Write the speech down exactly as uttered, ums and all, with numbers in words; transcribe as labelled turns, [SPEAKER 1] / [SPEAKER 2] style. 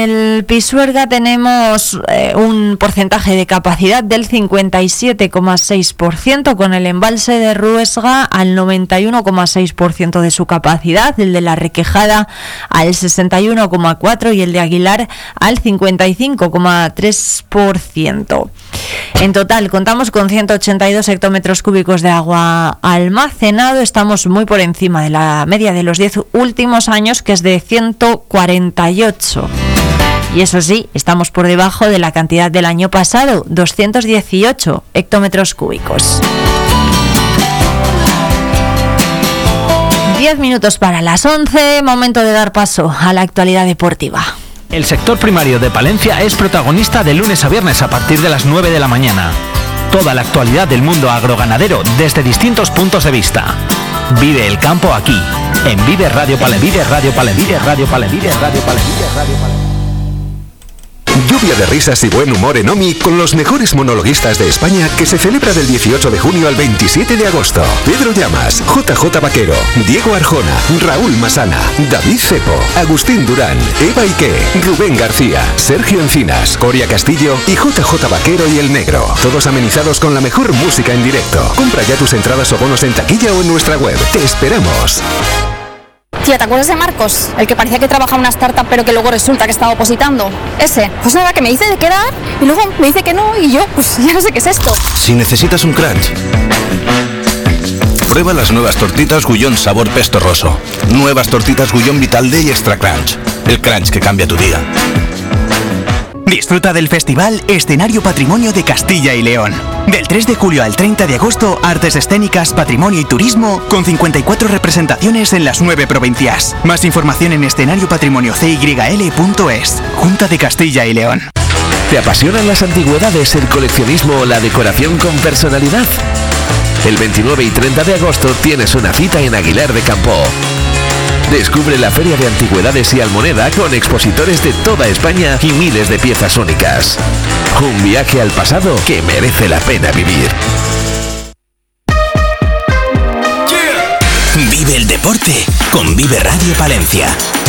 [SPEAKER 1] el Pisuerga tenemos eh, un porcentaje de capacidad del cincuenta y siete coma seis por ciento, con el embalse de Ruesga al noventa y uno coma seis por ciento de su capacidad, el de la Requejada al sesenta y uno coma cuatro por ciento y el de Aguilar al cincuenta y cinco coma tres por ciento. En total contamos con ciento ochenta y dos hectómetros cúbicos de agua almacenado. Estamos muy por encima de la media de los diez últimos años, que es de ciento cuarenta y ocho. Y eso sí, estamos por debajo de la cantidad del año pasado, doscientos dieciocho hectómetros cúbicos. Diez minutos para las once, momento de dar paso a la actualidad deportiva.
[SPEAKER 2] El sector primario de Palencia es protagonista de lunes a viernes a partir de las nueve de la mañana. Toda la actualidad del mundo agroganadero desde distintos puntos de vista. Vive el campo aquí, en Vive Radio Palencia. Vive Radio Palencia. Vive Radio Palencia. Vive Radio Palencia. Vive Radio Palencia.
[SPEAKER 3] Lluvia de risas y buen humor en OMI con los mejores monologuistas de España, que se celebra del dieciocho de junio al veintisiete de agosto. Pedro Llamas, J J Vaquero, Diego Arjona, Raúl Masana, David Cepo, Agustín Durán, Eva Ike, Rubén García, Sergio Encinas, Coria Castillo y J J Vaquero y El Negro. Todos amenizados con la mejor música en directo. Compra ya tus entradas o bonos en taquilla o en nuestra web. ¡Te esperamos!
[SPEAKER 4] Tía, ¿te acuerdas de Marcos? El que parecía que trabajaba en una startup pero que luego resulta que estaba opositando. Ese. Pues nada, que me dice de quedar y luego me dice que no y yo, pues ya no sé qué es esto.
[SPEAKER 5] Si necesitas un crunch, prueba las nuevas tortitas Gullón sabor pesto roso. Nuevas tortitas Gullón Vital Day Extra Crunch. El crunch que cambia tu día.
[SPEAKER 6] Disfruta del festival Escenario Patrimonio de Castilla y León. Del tres de julio al treinta de agosto, artes escénicas, patrimonio y turismo, con cincuenta y cuatro representaciones en las nueve provincias. Más información en escenario patrimonio c y l punto es. Junta de Castilla y León.
[SPEAKER 7] ¿Te apasionan las antigüedades, el coleccionismo o la decoración con personalidad? El veintinueve y treinta de agosto tienes una cita en Aguilar de Campoo. Descubre la Feria de Antigüedades y Almoneda con expositores de toda España y miles de piezas únicas. Un viaje al pasado que merece la pena vivir.
[SPEAKER 6] Vive el deporte con Vive Radio Palencia.